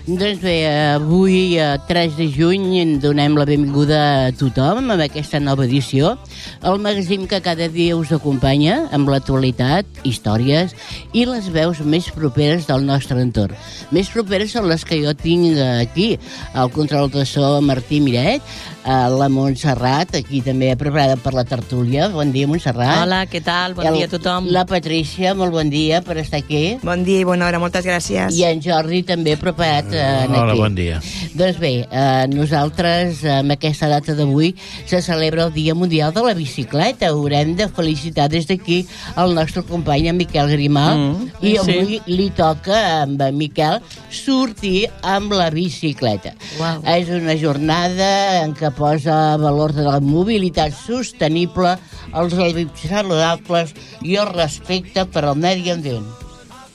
Doncs bé, avui, 3 de juny, donem la benvinguda a tothom amb aquesta nova edició. El magazín que cada dia us acompanya amb l'actualitat, històries i les veus més properes del nostre entorn. Més properes són les que jo tinc aquí, al control de so Martí Miret, la Montserrat, aquí també preparada per la tertúlia. Bon dia, Montserrat. Hola, què tal? Bon dia a tothom. La Patrícia, molt bon dia per estar aquí. Bon dia i bona hora, moltes gràcies. I en Jordi també preparat aquí. Hola, bon dia. Doncs bé, nosaltres, amb aquesta data d'avui, se celebra el Dia Mundial de la Bicicleta. Haurem de felicitar des d'aquí el nostre company, en Miquel Grimal, i avui li toca, amb en Miquel, sortir amb la bicicleta. Uau. És una jornada en què posa valor de la mobilitat sostenible, els hàbits saludables i el respecte per al medi ambient.